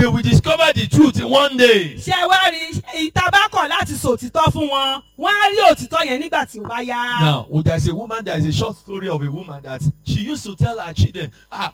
they will discover the truth in one day. Ṣé wá rí ìtabákọ̀ láti sòtítọ́ fún wọn? Wọ́n á rí òtítọ́ yẹn nígbà tí ó bá yá. Now, there's a woman, there is a short story of a woman that she used to tell her children,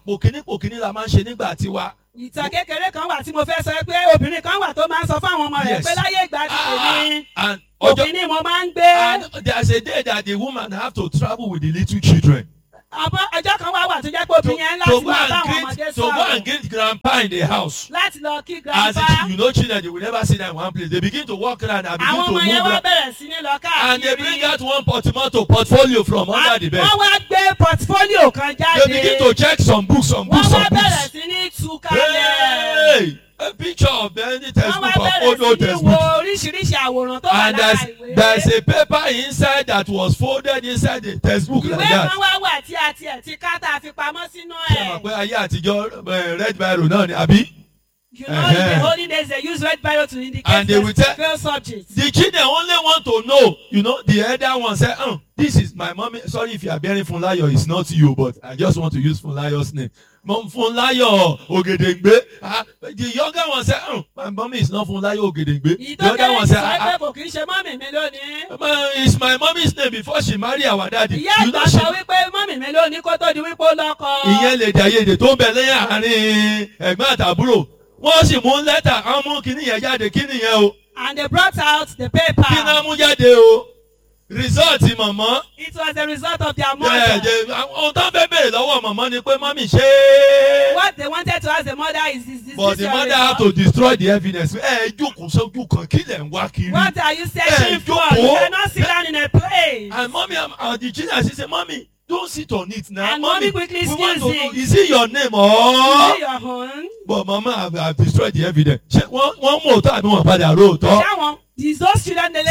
pòkìní la máa ń ṣe nígbà tiwa. Ìtàn kékeré kan wà tí mo fẹ́ sọ pé obìnrin kan wà tó máa ń sọ fún àwọn ọmọ rẹ̀ pé láyé ìgbà tí èmi And òkìní mo máa ń gbé. there's a day that the woman have to travel with the little children. Àmọ́ ọjọ́ kan wá wà tó jẹ́ pé obìnrin yẹn láti máa bá àwọn ọmọdé to go sọ̀rọ̀. and greet grandpa in the house. Láti lọ kí As grandpa. if you know children, they will never sit down in one place. They begin to walk around and begin Àwọn to ọmọ move yẹn wá around. bẹ̀rẹ̀ sí ní lọ And they bring káàkiri. out one portfolio from under the bed. Wọ́n wá gbé portfolio kan They begin jáde. to check some books. Wọ́n wá bẹ̀rẹ̀ Books. sí ní tú kalẹ̀. Hey, a picture of any Wọ́n textbook wá of bẹ̀rẹ̀ old sí ní textbook. wo oríṣiríṣi àwòrán tó wà And lára there's ìwé. a paper inside that was folded inside the textbook Ìwé like kan that. wá wà tí a tiẹ̀ ti ká tá a fi pamọ́ sínú Ṣé mọ̀ ẹ̀. pé ayé àtijọ́ red biro náà ni àbí? You know, in the olden days they use red biro to indicate And they will tell- fail subjects. The children only want to know, the elder one say, this is my mommy. Sorry if you are bearing Funlayo, it's not you, but I just want to use Funlayo's name. Mom Funlayo Ogedengbe. The younger one say, my mommy is not Funlayo Ogedengbe. The other one Ìtọ́kẹ́lẹ́ say, sọ pé kò kì í ṣe mọ́mì mi lónìí. it's my mommy's name before she marry our daddy. Ìyá You know ìgbà she- sọ wípé mọ́mì mi lónìí kó tó di wípé ó lọ́kọ. ìyẹn lè dà yéde tó ń bẹ lẹ́yìn àárín ẹ̀gbọ́n àtàbúrò. Wọ́n sì mú lẹ́tà, àwọn mú kíní yẹn jáde, kíní yẹn o. And they brought out the Kí náà paper. mú jáde o. Result mọ̀mọ́. It was the result of their mother. Ohun tó ń fẹ́ bèrè lọ́wọ́ mọ̀mọ́ ni pé mọ́mí ṣé. What they wanted to ask the mother is this But the your mother had result? to destroy the evidence. Jókòó sójú kan kí lẹ̀ ń wá kiri. What are you searching for? jókòó. You cannot sit down in a place. And mommy and the children she say, mommy, don't sit on it now. And mommy quickly we want to excuse know, it. is it your name Is or? it your own? But mama have destroyed the evidence. Ṣé wọ́n mú òótọ́ àbí wọ́n padà ró òótọ́? That one, those children they